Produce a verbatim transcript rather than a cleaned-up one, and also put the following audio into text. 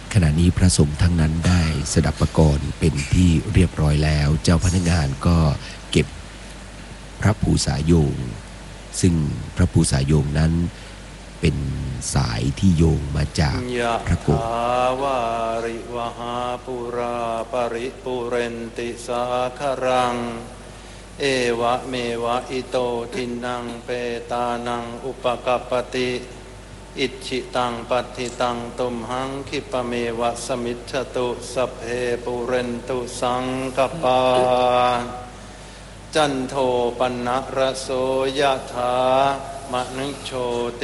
ขณะนี้พระสงฆ์ทั้งนั้นได้สดับประกรณ์เป็นที่เรียบร้อยแล้วเจ้าพนักงานก็เก็บพระภูษาโยงซึ่งพระภูษาโยงนั้นเป็นสายที่โยงมาจากพระโกศยะถาวาริวหาปุราปริปุเรนติสาครังเอวะเมวะอิโตทินังเปตานังอุปกัปปติอิชิตังปัฏฐิตังตุมหังคิปะเมวะสมิจฉตุสัพเพปุเรนตุสังกปาจันโทปนะระโสยะถามณิโช